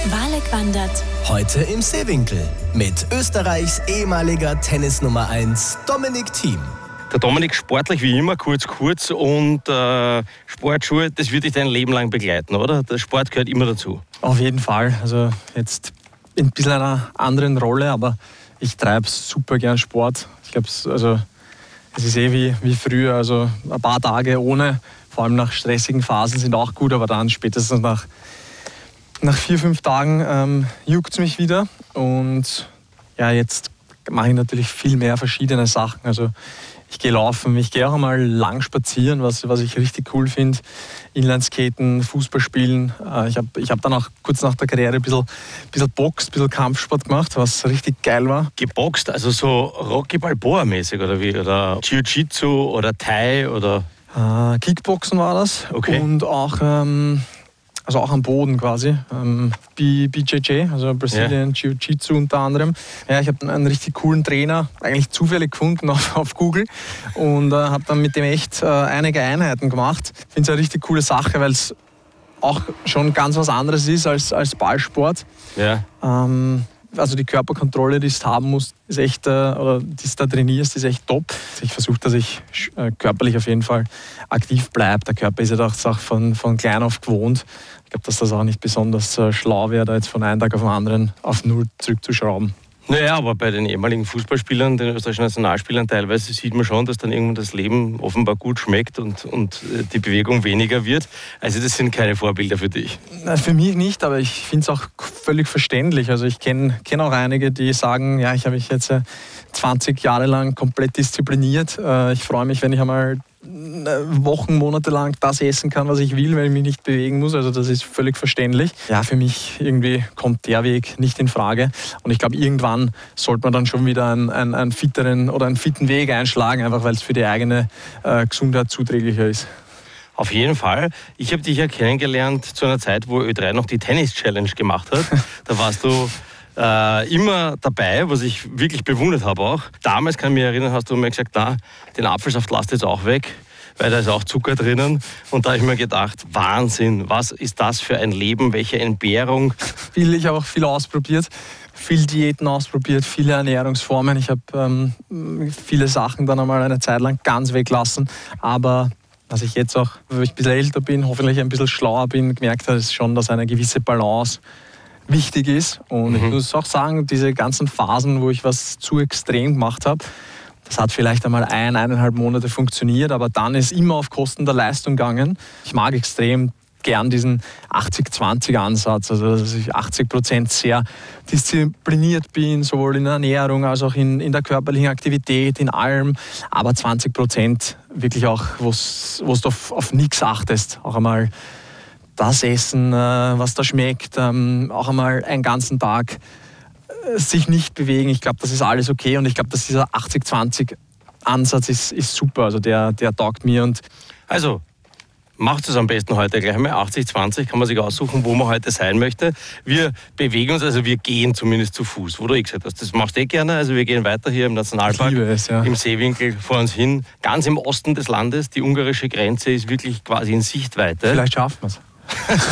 Waleg wandert. Heute im Seewinkel mit Österreichs ehemaliger Tennis-Nummer 1 Dominic Thiem. Der Dominik, sportlich wie immer, kurz und Sportschuhe, das wird dich dein Leben lang begleiten, oder? Der Sport gehört immer dazu. Auf jeden Fall. Also jetzt in ein bisschen einer anderen Rolle, aber ich treibe super gern Sport. Ich glaube, es ist wie früher. Also ein paar Tage ohne, vor allem nach stressigen Phasen, sind auch gut, aber dann spätestens nach 4-5 Tagen juckt es mich wieder. Und ja, jetzt mache ich natürlich viel mehr verschiedene Sachen. Also ich gehe laufen, ich gehe auch einmal lang spazieren, was ich richtig cool finde. Inlineskaten, Fußball spielen. Ich hab dann auch kurz nach der Karriere ein bisschen Box, ein bisschen Kampfsport gemacht, was richtig geil war. Geboxt, also so Rocky Balboa-mäßig oder wie? Oder Jiu-Jitsu oder Thai oder? Kickboxen war das. Okay. Und auch auch am Boden quasi. BJJ, also Brazilian Jiu-Jitsu unter anderem. Ja, ich habe einen richtig coolen Trainer eigentlich zufällig gefunden auf Google und habe dann mit dem echt einige Einheiten gemacht. Ich finde es eine richtig coole Sache, weil es auch schon ganz was anderes ist als Ballsport. Ja. Also die Körperkontrolle, die du haben musst, ist echt, oder die du da trainierst, ist echt top. Ich versuche, dass ich körperlich auf jeden Fall aktiv bleibe. Der Körper ist ja auch von klein auf gewohnt. Ich glaube, dass das auch nicht besonders schlau wäre, da jetzt von einem Tag auf den anderen auf Null zurückzuschrauben. Naja, aber bei den ehemaligen Fußballspielern, den österreichischen Nationalspielern teilweise sieht man schon, dass dann irgendwann das Leben offenbar gut schmeckt und die Bewegung weniger wird. Also das sind keine Vorbilder für dich? Für mich nicht, aber ich finde es auch völlig verständlich. Also ich kenn auch einige, die sagen, ja, ich habe mich jetzt 20 Jahre lang komplett diszipliniert. Ich freue mich, wenn ich einmal Wochen, Monate lang das essen kann, was ich will, weil ich mich nicht bewegen muss. Also das ist völlig verständlich. Ja, für mich irgendwie kommt der Weg nicht in Frage. Und ich glaube, irgendwann sollte man dann schon wieder einen fitteren oder einen fitten Weg einschlagen, einfach weil es für die eigene Gesundheit zuträglicher ist. Auf jeden Fall. Ich habe dich ja kennengelernt zu einer Zeit, wo Ö3 noch die Tennis-Challenge gemacht hat. Da warst du immer dabei, was ich wirklich bewundert habe auch. Damals, kann ich mich erinnern, hast du mir gesagt, den Apfelsaft lasst jetzt auch weg, weil da ist auch Zucker drinnen. Und da habe ich mir gedacht, Wahnsinn, was ist das für ein Leben, welche Entbehrung. Ich habe auch viel ausprobiert, viel Diäten ausprobiert, viele Ernährungsformen. Ich habe viele Sachen dann einmal eine Zeit lang ganz weglassen, aber was ich jetzt auch, wenn ich ein bisschen älter bin, hoffentlich ein bisschen schlauer bin, gemerkt habe, ist schon, dass eine gewisse Balance wichtig ist. Und ich muss auch sagen, diese ganzen Phasen, wo ich was zu extrem gemacht habe, das hat vielleicht einmal 1,5 Monate funktioniert, aber dann ist immer auf Kosten der Leistung gegangen. Ich mag extrem gern diesen 80-20-Ansatz, also dass ich 80% sehr diszipliniert bin, sowohl in der Ernährung als auch in der körperlichen Aktivität, in allem, aber 20% wirklich auch, wo du auf nichts achtest, auch einmal das essen, was da schmeckt, auch einmal einen ganzen Tag sich nicht bewegen. Ich glaube, das ist alles okay und ich glaube, dass dieser 80-20-Ansatz ist super. Also der taugt mir. Und also, macht es am besten heute gleich einmal. 80-20 kann man sich aussuchen, wo man heute sein möchte. Wir bewegen uns, also wir gehen zumindest zu Fuß, wo du gesagt hast, das machst du gerne. Also wir gehen weiter hier im Nationalpark, im Seewinkel vor uns hin, ganz im Osten des Landes. Die ungarische Grenze ist wirklich quasi in Sichtweite. Vielleicht schaffen wir es.